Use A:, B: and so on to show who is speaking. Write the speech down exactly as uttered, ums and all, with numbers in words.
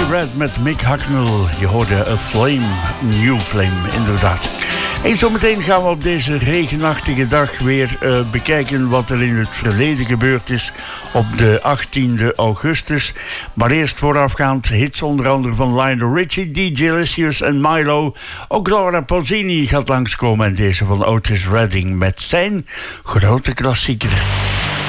A: Red met Mick Hucknall. Je hoorde A Flame, New Flame, inderdaad. En zometeen gaan we op deze regenachtige dag weer uh, bekijken wat er in het verleden gebeurd is op de achttiende augustus. Maar eerst voorafgaand hits onder andere van Lionel Richie, D J Licious en Milo. Ook Laura Pausini gaat langskomen en deze van Otis Redding met zijn grote klassieker.